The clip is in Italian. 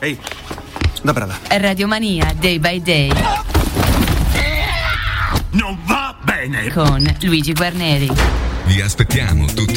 Ehi, da brava. Radiomania Day by Day. Non va bene. Con Luigi Guarneri. Vi aspettiamo tutti